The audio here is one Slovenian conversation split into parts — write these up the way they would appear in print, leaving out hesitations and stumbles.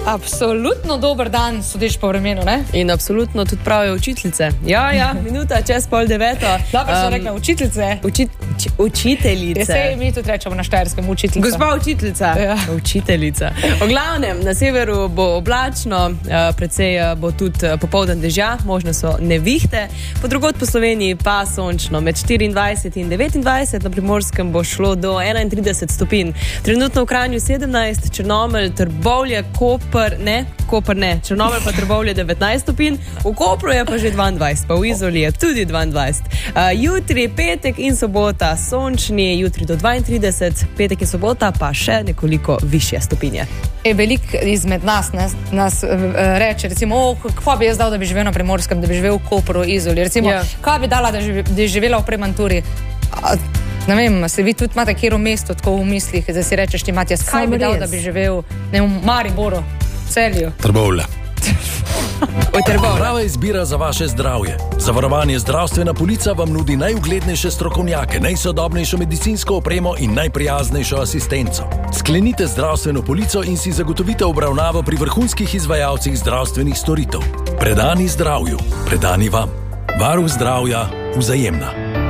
Absolutno dober dan, sodeč po vremenu, ne? In absolutno tudi pravijo učiteljice. Ja, minuta, čez 8:30. Dobro so rekla učiteljice. Učiteljice. Sej mi tudi rečemo na Štajerskem učiteljica. Gospa učiteljica. Ja. Učiteljica. V glavnem, na severu bo oblačno, precej bo tudi popoldan dežja, možno so nevihte, po drugod po Sloveniji pa sončno. Med 24 in 29 na Primorskem bo šlo do 31 stopinj. Trenutno v Kranju 17, Črnomelj, Trbovlje, Koper ne, Črnomelj pa Trbovlje 19 stopinj, v Kopru je pa že 22, pa v Izoli je tudi 22. Jutri, petek in sobota sončni, jutri do 32, petek in sobota pa še nekoliko višje stopinje. Veliko izmed nas reče, recimo, kva bi jaz dal, da bi živel na Primorskem, da bi živel v Kopru, Izoli, recimo, kaj bi dala, da bi živela v Premanturi. Ne vem, se vi tudi imate kjero mesto tako v mislih, da si rečeš ti, Matjas, kaj bi dal, da bi živel v Mariboru, Celju? Trbovlje. Prava izbira za vaše zdravje. Zavarovanje Zdravstvena polica vam nudi najuglednejše strokovnjake, najsodobnejšo medicinsko opremo in najprijaznejšo asistenco. Sklenite zdravstveno polico in si zagotovite obravnavo pri vrhunskih izvajalcih zdravstvenih storitev. Predani zdravju, predani vam. Varuh zdravja, Vzajemna.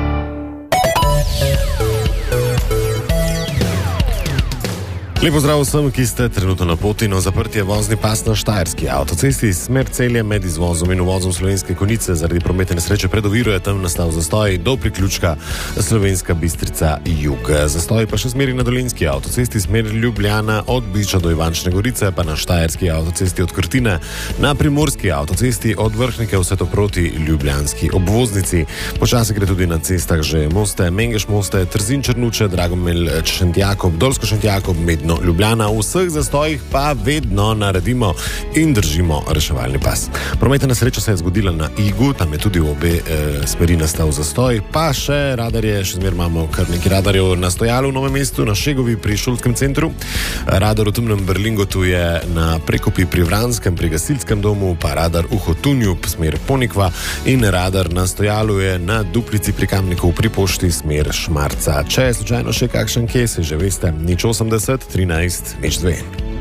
Lepo zdrav vsem, ki ste trenutno na poti na zaprtje vozni pas na Štajerski avtocesti. Smer Celje med izvozom in uvozom Slovenske Konjice zaradi prometne nesreče pred oviro je tam nastal zastoj do priključka Slovenska Bistrica jug. Zastoj pa še smeri na Dolenjski avtocesti, smer Ljubljana od Biča do Ivančne Gorice, pa na Štajerski avtocesti od Krtine, na Primorski avtocesti od Vrhnike vse to proti ljubljanski obvoznici. Počasi gre tudi na cestah že Moste, Mengeš Moste, Trzin Črnuče, Dragomel Šentjakob, Dolsko Šentjakob, Medno Ljubljana. V vseh zastojih pa vedno naredimo in držimo reševalni pas. Prometna nesreča se je zgodila na Igu, tam je tudi v obe smeri nastal zastoj, pa še radarje, še zmer imamo kar nekaj radarjev na stojalu v Novem mestu, na Šegovi pri Šolskem centru. Radar v Temnem Berlingotu je na Prekopi pri Vranskem, pri Gasilskem domu, pa radar v Hotunju, smer Ponikva, in radar na stojalu je na Duplici pri Kamniku pri pošti, smer Šmarca. Če je slučajno še kakšen kje, se že veste, 080 13 02.